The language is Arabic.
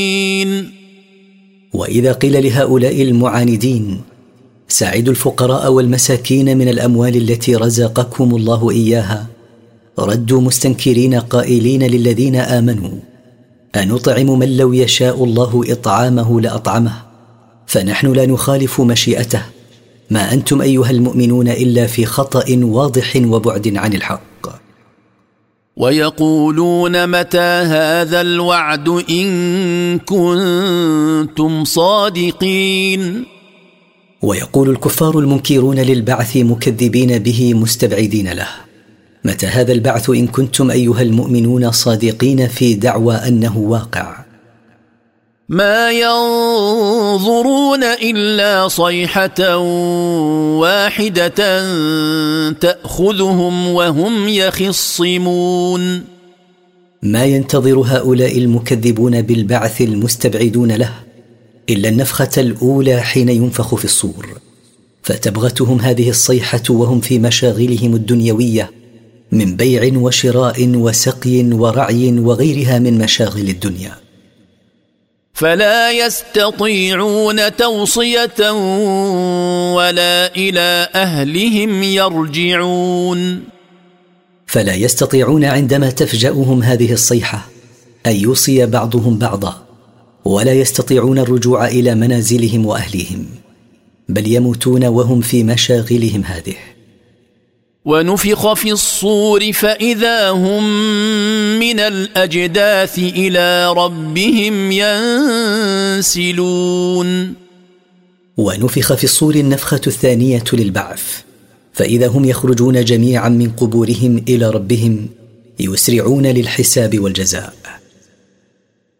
وإذا قيل لهؤلاء المعاندين ساعدوا الفقراء والمساكين من الأموال التي رزقكم الله إياها، ردوا مستنكرين قائلين للذين آمنوا: أنطعم من لو يشاء الله إطعامه لأطعمه، فنحن لا نخالف مشيئته، ما أنتم أيها المؤمنون إلا في خطأ واضح وبعد عن الحق. ويقولون متى هذا الوعد إن كنتم صادقين. ويقول الكفار المنكرون للبعث مكذبين به مستبعدين له: متى هذا البعث إن كنتم أيها المؤمنون صادقين في دعوى أنه واقع. ما ينظرون إلا صيحة واحدة تأخذهم وهم يخصمون. ما ينتظر هؤلاء المكذبون بالبعث المستبعدون له إلا النفخة الأولى حين ينفخ في الصور، فتبغتهم هذه الصيحة وهم في مشاغلهم الدنيوية من بيع وشراء وسقي ورعي وغيرها من مشاغل الدنيا. فلا يستطيعون توصية ولا إلى أهلهم يرجعون. فلا يستطيعون عندما تفجأهم هذه الصيحة أن يوصي بعضهم بعضا، ولا يستطيعون الرجوع إلى منازلهم وأهليهم، بل يموتون وهم في مشاغلهم هذه. ونفخ في الصور فإذا هم من الأجداث إلى ربهم ينسلون. ونفخ في الصور النفخة الثانية للبعث، فإذا هم يخرجون جميعا من قبورهم إلى ربهم يسرعون للحساب والجزاء.